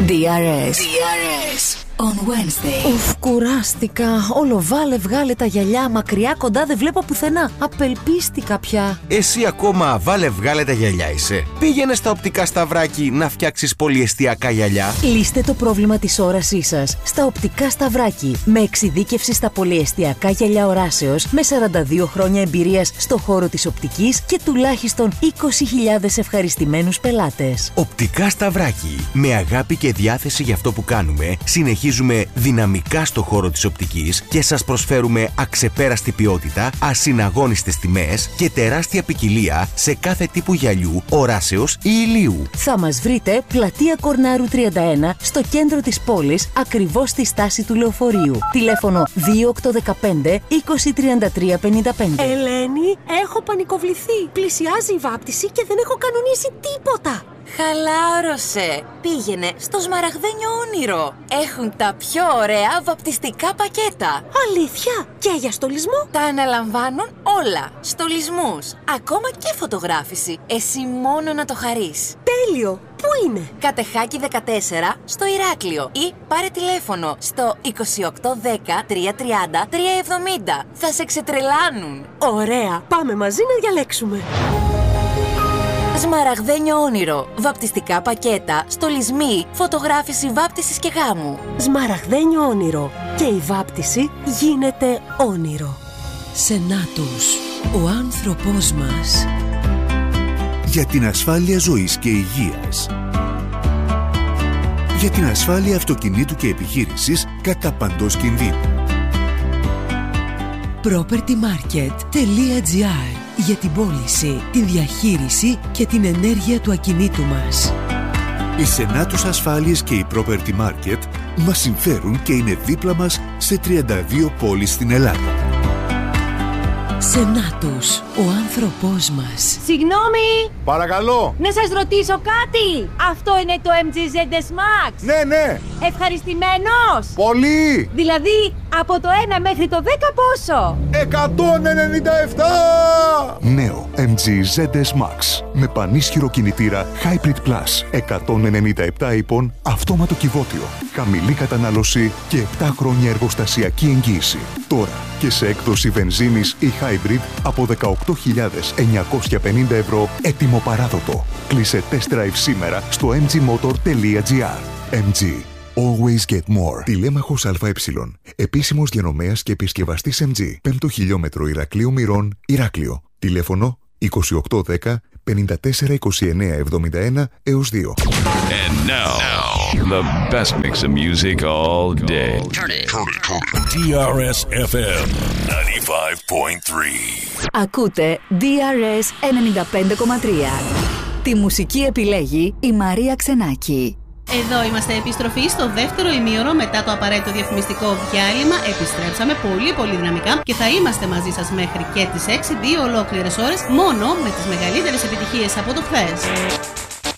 DRS on Wednesday. Ουφ, κουράστηκα. Όλο βάλε βγάλε τα γυαλιά. Μακριά κοντά δεν βλέπω πουθενά. Απελπίστηκα πια. Εσύ ακόμα βάλε βγάλε τα γυαλιά είσαι. Πήγαινε στα οπτικά Σταυράκι να φτιάξεις πολυεστιακά γυαλιά. Λύστε το πρόβλημα της όρασής σας στα οπτικά Σταυράκι. Με εξειδίκευση στα πολυεστιακά γυαλιά οράσεως, με 42 χρόνια εμπειρίας στο χώρο της οπτικής και τουλάχιστον 20.000 ευχαριστημένους πελάτες. Οπτικά Σταυράκι. Με αγάπη και διάθεση για αυτό που κάνουμε, συνεχίζουμε δυναμικά στο χώρο της οπτικής και σας προσφέρουμε αξεπέραστη ποιότητα, ασυναγώνιστες τιμές και τεράστια ποικιλία σε κάθε τύπου γυαλιού, οράσεως ή ηλίου. Θα μας βρείτε πλατεία Κορνάρου 31 στο κέντρο της πόλης, ακριβώς στη στάση του λεωφορείου. Τηλέφωνο 2815 203355. Ελένη, έχω πανικοβληθεί. Πλησιάζει η βάπτιση και δεν έχω κανονίσει τίποτα. Χαλάρωσε. Πήγαινε στο Σμαραγδένιο Όνειρο. Έχουν τα πιο ωραία βαπτιστικά πακέτα. Αλήθεια? Και για στολισμό? Τα αναλαμβάνουν όλα. Στολισμούς, ακόμα και φωτογράφηση. Εσύ μόνο να το χαρείς. Τέλειο. Πού είναι? Κατεχάκη 14 στο Ηράκλειο ή πάρε τηλέφωνο στο 2810 330 370. Θα σε ξετρελάνουν. Ωραία. Πάμε μαζί να διαλέξουμε. Σμαραγδένιο Όνειρο. Βαπτιστικά πακέτα, στολισμοί, φωτογράφηση βάπτισης και γάμου. Σμαραγδένιο Όνειρο. Και η βάπτιση γίνεται όνειρο. Σενάτους, ο άνθρωπός μας. Για την ασφάλεια ζωής και υγείας. Για την ασφάλεια αυτοκινήτου και επιχείρησης κατά παντός κινδύνου. propertymarket.gr. Για την πώληση, την διαχείριση και την ενέργεια του ακινήτου μας. Οι Σενάτους Ασφάλειες και η Property Market μας συμφέρουν και είναι δίπλα μας σε 32 πόλεις στην Ελλάδα. Σενάτους, ο άνθρωπός μας. Συγγνώμη! Παρακαλώ! Να σας ρωτήσω κάτι! Αυτό είναι το MG ZS Max? Ναι, ναι! Ευχαριστημένος! Πολύ! Δηλαδή, από το 1 μέχρι το 10 πόσο? 197! Νέο MG ZS Max με πανίσχυρο κινητήρα Hybrid Plus. 197 ύπων, αυτόματο κυβότιο. Χαμηλή κατανάλωση και 7 χρόνια εργοστασιακή εγγύηση. Τώρα και σε έκδοση βενζίνης ή hybrid από 18.950 ευρώ, έτοιμο παράδοτο. Κλείσε test drive σήμερα στο mgmotor.gr. MG. Always get more. Τηλέμαχος ΑΕ. Επίσημος διανομέας και επισκευαστής MG. 5ο χιλιόμετρο Ηρακλείου Μυρών, Ηράκλειο. Τηλέφωνο 2810 54 29 71 έως 2. And now, the best mix of music all day. Turn it. DRS FM 95.3. Ακούτε DRS 95.3. Τη μουσική επιλέγει η Μαρία Ξενάκη. Εδώ είμαστε επιστροφή στο δεύτερο ημίωρο μετά το απαραίτητο διαφημιστικό διάλειμμα. Επιστρέψαμε πολύ δυναμικά και θα είμαστε μαζί σας μέχρι και τις 6, 2 ολόκληρες ώρες, μόνο με τις μεγαλύτερες επιτυχίες από το χθες.